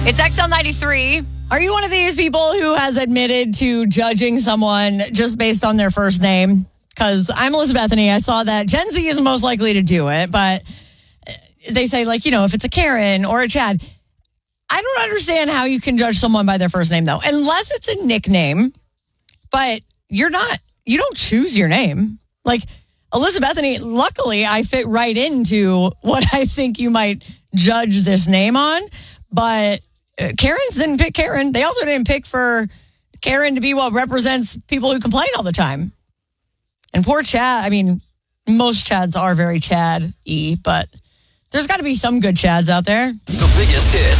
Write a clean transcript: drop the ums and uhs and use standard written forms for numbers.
It's XL93. Are you one of these people who has admitted to judging someone just based on their first name? Because I'm Elizabethany. I saw that Gen Z is most likely to do it, but they say, like, you know, if it's a Karen or a Chad, I don't understand how you can judge someone by their first name, though, unless it's a nickname, but you don't choose your name. Like, Elizabethany, luckily, I fit right into what I think you might judge this name on, but Karens didn't pick Karen. They also didn't pick for Karen to be what represents people who complain all the time. And poor Chad, I mean, most Chads are very Chad-y, but there's got to be some good Chads out there. The biggest hits.